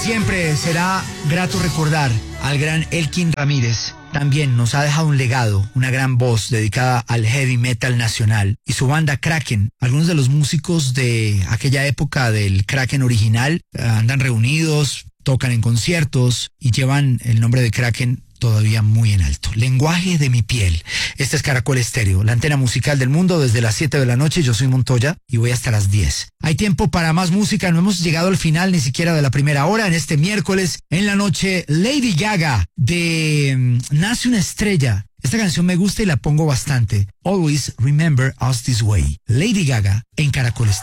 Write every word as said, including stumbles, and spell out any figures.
Siempre será grato recordar al gran Elkin Ramírez. También nos ha dejado un legado, una gran voz dedicada al heavy metal nacional y su banda Kraken. Algunos de los músicos de aquella época del Kraken original eh, andan reunidos, tocan en conciertos y llevan el nombre de Kraken todavía muy en alto. Lenguaje de mi piel. Este es Caracol Estéreo, la antena musical del mundo desde las siete de la noche. Yo soy Montoya y voy hasta las diez. Hay tiempo para más música. No hemos llegado al final ni siquiera de la primera hora. En este miércoles, en la noche, Lady Gaga de um, Nace una estrella. Esta canción me gusta y la pongo bastante. Always Remember Us This Way. Lady Gaga en Caracol Estéreo.